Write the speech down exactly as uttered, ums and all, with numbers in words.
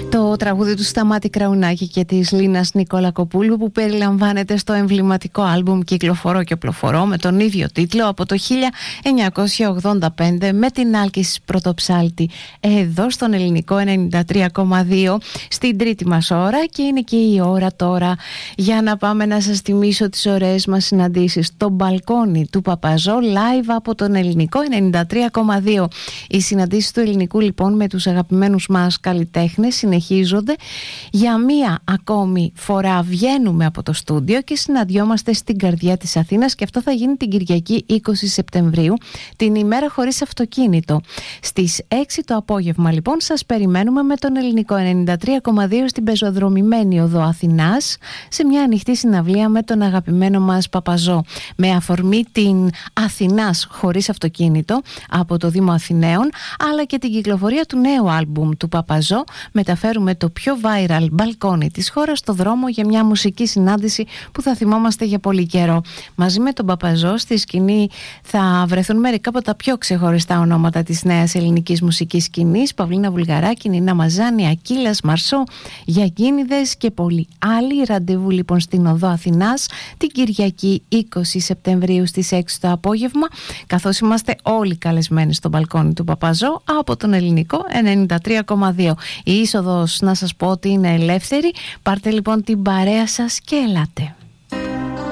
Το τραγούδι του Σταμάτη Κραουνάκη και της Λίνας Νικολακοπούλου, που περιλαμβάνεται στο εμβληματικό άλμπουμ Κυκλοφορώ και Οπλοφορώ με τον ίδιο τίτλο από το χίλια εννιακόσια ογδόντα πέντε, με την Άλκης Πρωτοψάλτη εδώ στον Ελληνικό ενενήντα τρία κόμμα δύο στην τρίτη μας ώρα. Και είναι και η ώρα τώρα για να πάμε να σας θυμίσω τις ωραίες μας συναντήσεις στο μπαλκόνι του Παπαζό live από τον Ελληνικό ενενήντα τρία κόμμα δύο. Οι συναντήσεις του Ελληνικού λοιπόν με τους αγαπημένους μας καλλιτέχνες συνεχίζονται. Για μία ακόμη φορά βγαίνουμε από το στούντιο και συναντιόμαστε στην καρδιά της Αθήνας, και αυτό θα γίνει την Κυριακή είκοσι Σεπτεμβρίου, την ημέρα χωρίς αυτοκίνητο. Στις έξι το απόγευμα λοιπόν σας περιμένουμε με τον Ελληνικό ενενήντα τρία κόμμα δύο στην πεζοδρομημένη οδό Αθηνάς, σε μια ανοιχτή συναυλία με τον αγαπημένο μας Παπαζό, με αφορμή την Αθηνάς χωρίς αυτοκίνητο από το Δήμο Αθηναίων, αλλά και την κυκλοφορία του νέου άλμπουμ του Παπαζό. Μεταφέρουμε το πιο viral μπαλκόνι της χώρας στο δρόμο για μια μουσική συνάντηση που θα θυμόμαστε για πολύ καιρό. Μαζί με τον Παπαζό στη σκηνή θα βρεθούν μερικά από τα πιο ξεχωριστά ονόματα της νέας ελληνικής μουσικής σκηνής: Παυλίνα Βουλγαράκη, Νίνα Μαζάνη, Ακύλας, Μαρσό, Γιαγκίνιδες και πολλοί άλλοι. Ραντεβού λοιπόν στην οδό Αθηνάς την Κυριακή είκοσι Σεπτεμβρίου στις έξι το απόγευμα, καθώς είμαστε όλοι καλεσμένοι στο μπαλκόνι του Παπαζό από τον Ελληνικό ενενήντα τρία κόμμα δύο. Η είσοδος, να σας πω ότι είναι ελεύθερη. Πάρτε λοιπόν την παρέα σας και ελάτε.